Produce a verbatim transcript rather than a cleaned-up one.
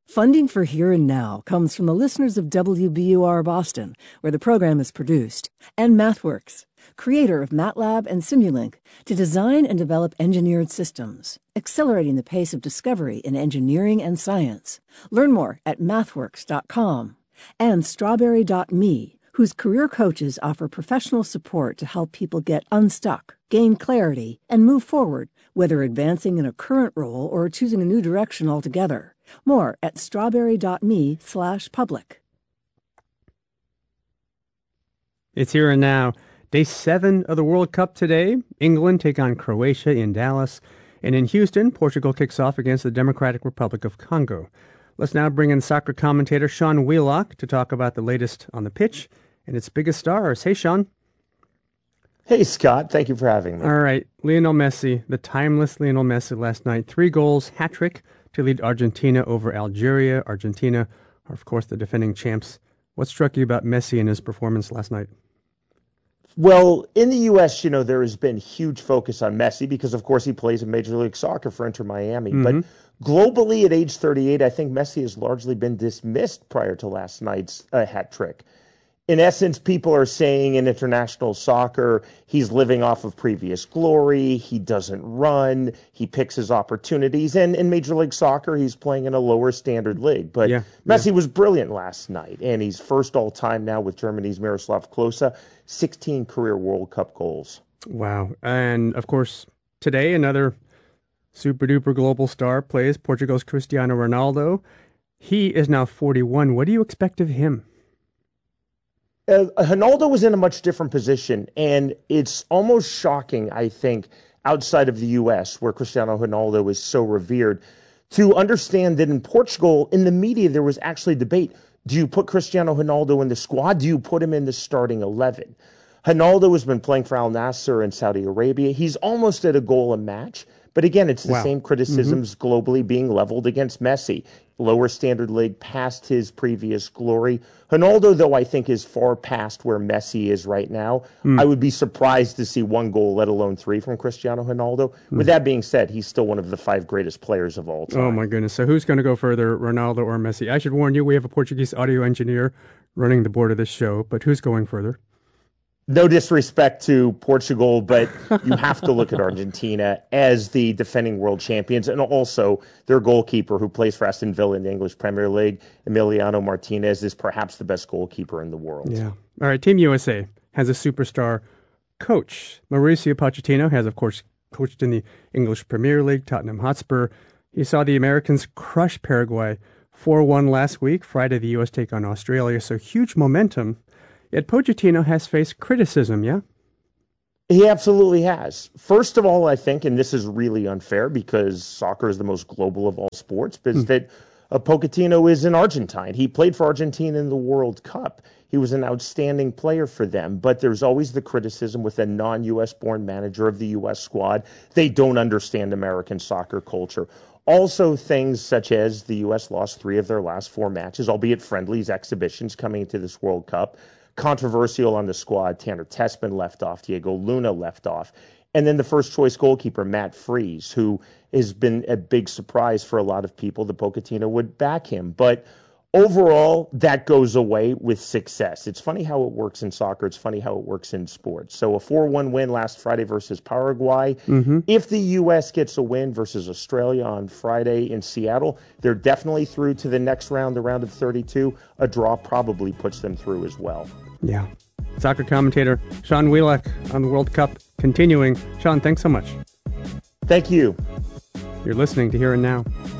Funding for Here and Now comes from the listeners of W B U R Boston, where the program is produced, and MathWorks, creator of MATLAB and Simulink, to design and develop engineered systems, accelerating the pace of discovery in engineering and science. Learn more at mathworks dot com. And strawberry dot me, whose career coaches offer professional support to help people get unstuck, gain clarity, and move forward, whether advancing in a current role or choosing a new direction altogether. More at strawberry dot me slash public. It's Here and Now. Day seven of the World Cup today. England take on Croatia in Dallas. And in Houston, Portugal kicks off against the Democratic Republic of Congo. Let's now bring in soccer commentator Sean Wheelock to talk about the latest on the pitch and its biggest stars. Hey, Sean. Hey, Scott. Thank you for having me. All right. Lionel Messi, the timeless Lionel Messi last night. Three goals, hat trick to lead Argentina over Algeria. Argentina are, of course, the defending champs. What struck you about Messi and his performance last night? Well, in the U S, you know, there has been huge focus on Messi because, of course, he plays in Major League Soccer for Inter Miami. Mm-hmm. But globally, at age thirty-eight, I think Messi has largely been dismissed prior to last night's uh, hat trick. In essence, people are saying in international soccer, he's living off of previous glory. He doesn't run. He picks his opportunities. And in Major League Soccer, he's playing in a lower standard league. But yeah, Messi yeah. was brilliant last night. And he's first all time now with Germany's Miroslav Klose, sixteen career World Cup goals. Wow. And of course, today, another super duper global star plays, Portugal's Cristiano Ronaldo. He is now forty-one. What do you expect of him? Uh, Ronaldo was in a much different position, and it's almost shocking, I think, outside of the U S, where Cristiano Ronaldo is so revered, to understand that in Portugal, in the media, there was actually debate. Do you put Cristiano Ronaldo in the squad? Do you put him in the starting eleven? Ronaldo has been playing for Al Nassr in Saudi Arabia. He's almost at a goal a match. But again, it's the wow. same criticisms mm-hmm. globally being leveled against Messi. Lower standard league, past his previous glory. Ronaldo, though, I think is far past where Messi is right now. Mm. I would be surprised to see one goal, let alone three, from Cristiano Ronaldo. Mm. With that being said, he's still one of the five greatest players of all time. Oh, my goodness. So who's going to go further, Ronaldo or Messi? I should warn you, we have a Portuguese audio engineer running the board of this show, but who's going further? No disrespect to Portugal, but you have to look at Argentina as the defending world champions, and also their goalkeeper who plays for Aston Villa in the English Premier League, Emiliano Martinez, is perhaps the best goalkeeper in the world. Yeah. All right, Team U S A has a superstar coach. Mauricio Pochettino has, of course, coached in the English Premier League, Tottenham Hotspur. He saw the Americans crush Paraguay four one last week. Friday, the U S take on Australia, so huge momentum. Yet Pochettino has faced criticism, yeah? He absolutely has. First of all, I think, and this is really unfair because soccer is the most global of all sports, but mm. that uh, Pochettino is an Argentine. He played for Argentina in the World Cup. He was an outstanding player for them, but there's always the criticism with a non-U S born manager of the U S squad. They don't understand American soccer culture. Also, things such as the U S lost three of their last four matches, albeit friendlies, exhibitions coming into this World Cup. Controversial on the squad. Tanner Tessman left off. Diego Luna left off. And then the first choice goalkeeper, Matt Freese, who has been a big surprise for a lot of people that Pochettino would back him. But overall, that goes away with success. It's funny how it works in soccer. It's funny how it works in sports. So a four one win last Friday versus Paraguay. Mm-hmm. If the U S gets a win versus Australia on Friday in Seattle, they're definitely through to the next round, the round of thirty-two. A draw probably puts them through as well. Yeah. Soccer commentator Sean Wheelock on the World Cup continuing. Sean, thanks so much. Thank you. You're listening to Here and Now.